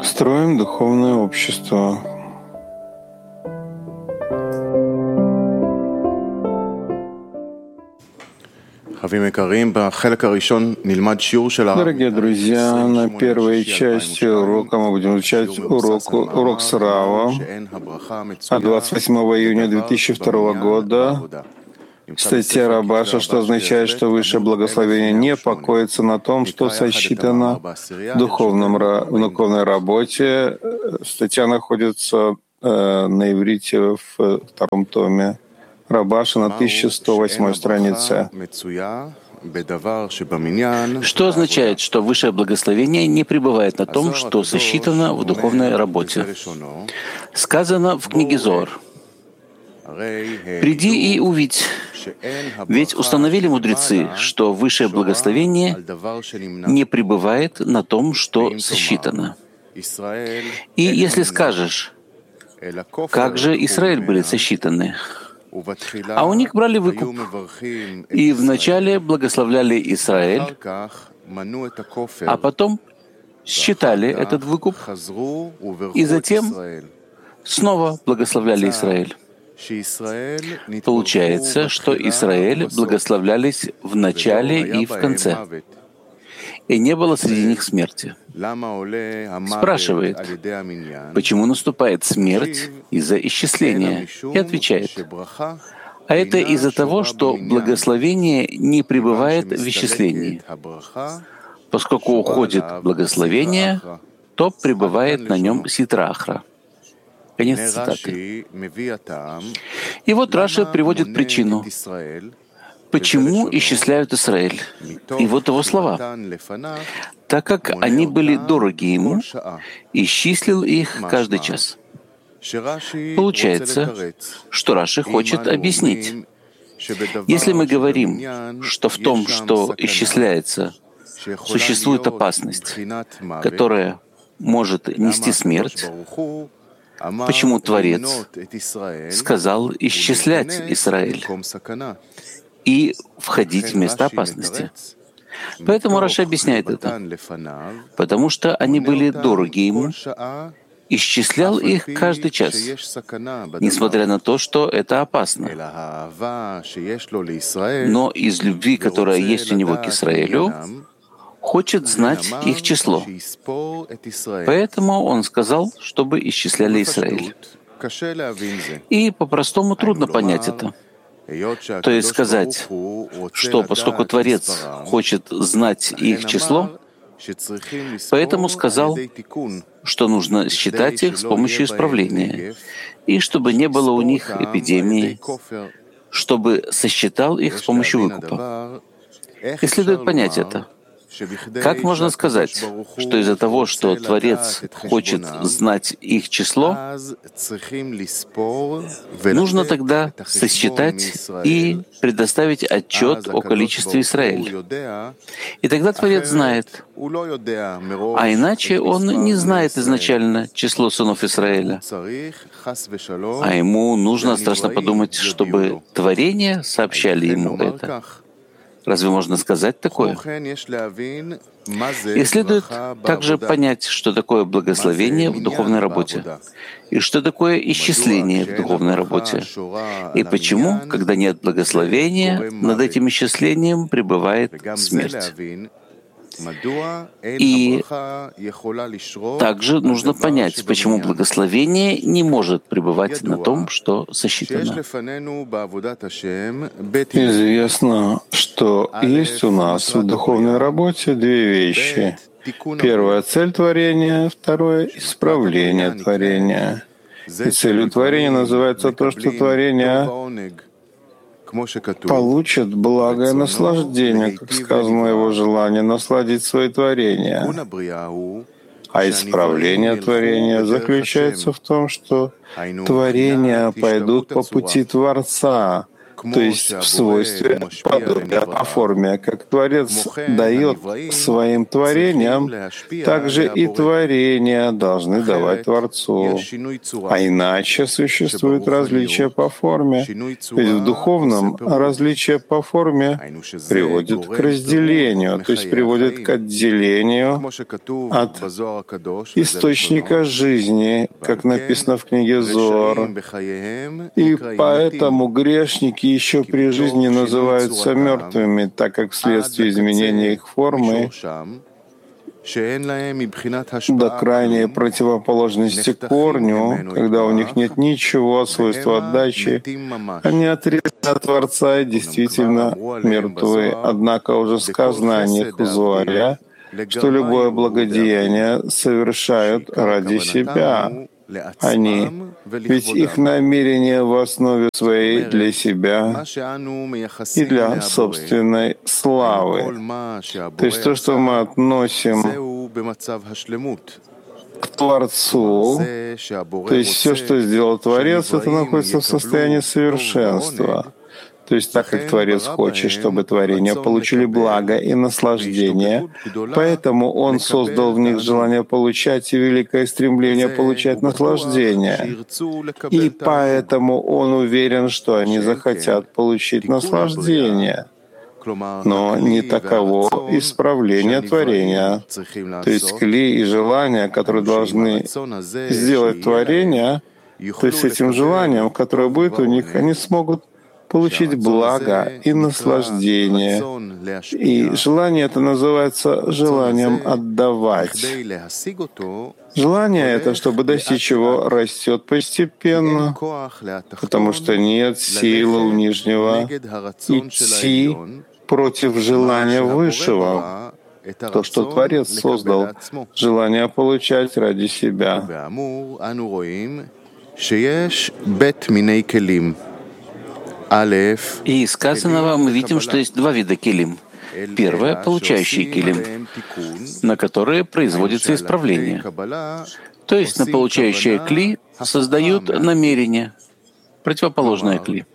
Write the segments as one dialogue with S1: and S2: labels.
S1: Строим духовное общество. Дорогие друзья, на первой части урока мы будем изучать урок с Рава от 28 июня 2002 года. Статья Рабаша, что означает, что высшее благословение не покоится на том, что сосчитано в духовной работе. Статья находится на иврите в втором томе Рабаша на 1108 странице.
S2: Что означает, что высшее благословение не пребывает на том, что сосчитано в духовной работе? Сказано в книге Зоар: «Приди и увидь, ведь установили мудрецы, что высшее благословение не пребывает на том, что сосчитано. И если скажешь, как же Израиль были сосчитаны? А у них брали выкуп, и вначале благословляли Израиль, а потом считали этот выкуп, и затем снова благословляли Израиль. Получается, что Израиль благословлялись в начале и в конце, и не было среди них смерти. Спрашивает, почему наступает смерть из-за исчисления, и отвечает: а это из-за того, что благословение не пребывает в исчислении. Поскольку уходит благословение, то пребывает на нем ситра ахра». Конец цитаты. И вот Раши приводит причину, почему исчисляют Израиль. И вот его слова: «Так как они были дороги ему, исчислил их каждый час». Получается, что Раши хочет объяснить. Если мы говорим, что в том, что исчисляется, существует опасность, которая может нести смерть, почему Творец сказал исчислять Израиль и входить в место опасности? Поэтому Раши объясняет это. Потому что они были дороги ему, исчислял их каждый час, несмотря на то, что это опасно. Но из любви, которая есть у него к Израилю, хочет знать их число. Поэтому он сказал, чтобы исчисляли Израиль. И по-простому трудно понять это. То есть сказать, что поскольку Творец хочет знать их число, поэтому сказал, что нужно считать их с помощью исправления, и чтобы не было у них эпидемии, чтобы сосчитал их с помощью выкупа. И следует понять это. Как можно сказать, что из-за того, что Творец хочет знать их число, нужно тогда сосчитать и предоставить отчет о количестве Израиля? И тогда Творец знает, а иначе он не знает изначально число сынов Израиля. А ему нужно, страшно подумать, чтобы творения сообщали ему это. Разве можно сказать такое? И следует также понять, что такое благословение в духовной работе, и что такое исчисление в духовной работе, и почему, когда нет благословения, над этим исчислением пребывает смерть. И также нужно понять, почему благословение не может пребывать на том, что сосчитано.
S1: Известно, что есть у нас в духовной работе две вещи. Первая — цель творения, второе — исправление творения. И целью творения называется то, что творение получит благое наслаждение, как сказано, его желание насладить свои творения. А исправление творения заключается в том, что творения пойдут по пути Творца, то есть в свойстве подобия по форме. Как Творец дает своим творениям, также и творения должны давать Творцу. А иначе существует различие по форме. Ведь в духовном различие по форме приводит к разделению, то есть приводит к отделению от источника жизни, как написано в книге Зоар. И поэтому грешники еще при жизни называются мертвыми, так как вследствие изменения их формы до крайней противоположности корню, когда у них нет ничего от свойства отдачи, они отрезаны от Творца и действительно мертвы. Однако уже сказано о них в Зоаре, что любое благодеяние совершают ради себя. Они, ведь их намерение в основе своей для себя и для собственной славы. То есть то, что мы относим к Творцу, то есть все, что сделал Творец, это находится в состоянии совершенства. То есть так как Творец хочет, чтобы творения получили благо и наслаждение, поэтому Он создал в них желание получать и великое стремление получать наслаждение. И поэтому Он уверен, что они захотят получить наслаждение. Но не таково исправление творения. То есть кли и желания, которые должны сделать творение, то есть с этим желанием, которое будет у них, они смогут получить благо и наслаждение. И желание это называется желанием отдавать. Желание это, чтобы достичь его, растет постепенно, потому что нет силы у нижнего идти против желания высшего. То, что Творец создал, желание получать ради себя.
S2: И из сказанного мы видим, что есть два вида келим. Первое — получающий келим, на которые производится исправление. То есть на получающее кли создают намерение, противоположное кли.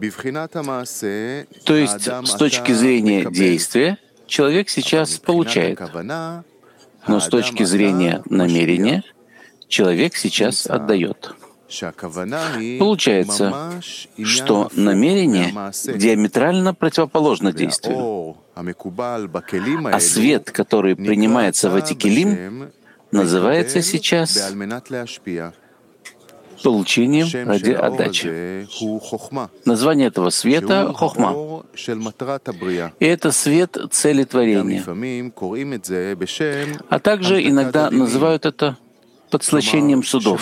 S2: То есть с точки зрения действия человек сейчас получает, но с точки зрения намерения человек сейчас отдает. Получается, что намерение диаметрально противоположно действию. А свет, который принимается в эти келим, называется сейчас получением ради отдачи. Название этого света — хохма. И это свет цели творения. А также иногда называют это подслащением судов.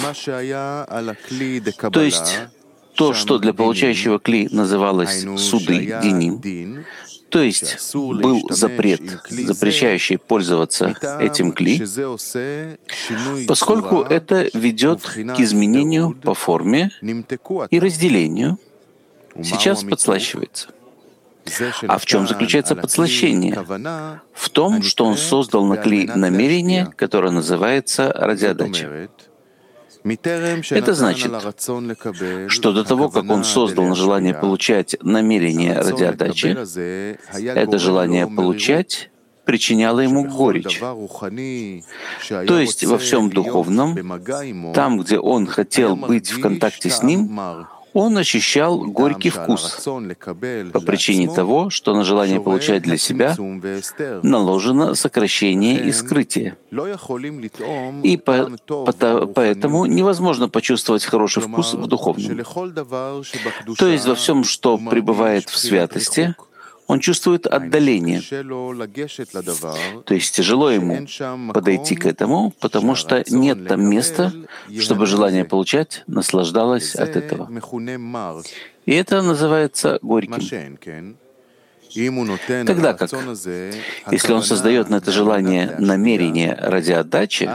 S2: То есть то, что для получающего кли называлось суды, диним, то есть был запрет, запрещающий пользоваться этим кли, поскольку это ведет к изменению по форме и разделению, сейчас подслащивается. А в чем заключается подслащение? В том, что он создал на кли намерение, которое называется ради отдачи. Это значит, что до того, как он создал желание получать намерение ради отдачи, это желание получать причиняло ему горечь. То есть во всем духовном, там, где он хотел быть в контакте с ним, он ощущал горький вкус по причине того, что на желание получать для себя наложено сокращение и скрытие. И поэтому невозможно почувствовать хороший вкус в духовном. То есть во всем, что пребывает в святости, он чувствует отдаление. То есть тяжело ему подойти к этому, потому что нет там места, чтобы желание получать наслаждалось от этого. И это называется горьким. Тогда как, если он создает на это желание намерение ради отдачи,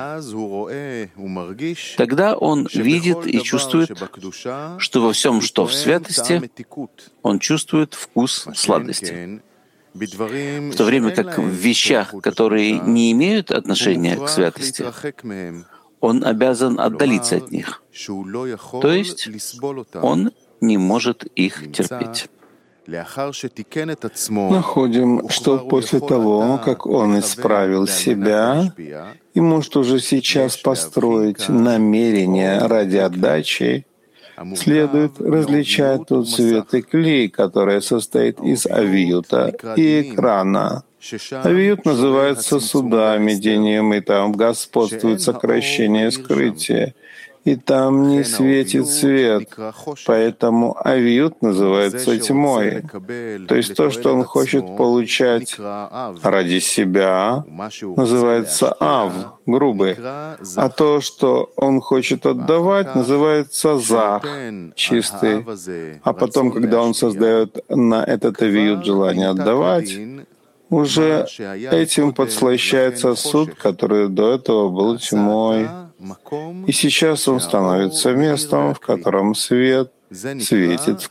S2: тогда он видит и чувствует, что во всем, что в святости, он чувствует вкус сладости. В то время как в вещах, которые не имеют отношения к святости, он обязан отдалиться от них. То есть он не может их терпеть.
S1: находим, что после того, как он исправил себя и может уже сейчас построить намерение ради отдачи, следует различать тот свет и клей, который состоит из авиюта и экрана. Авиют называется судом, видением, и там господствует сокращение и скрытие, и там не светит свет, поэтому авиют называется тьмой. То есть то, что он хочет получать ради себя, называется ав, грубый, а то, что он хочет отдавать, называется зах, чистый. А потом, когда он создает на этот авиют желание отдавать, уже этим подслащается суд, который до этого был тьмой. И сейчас он становится местом, в котором свет светит в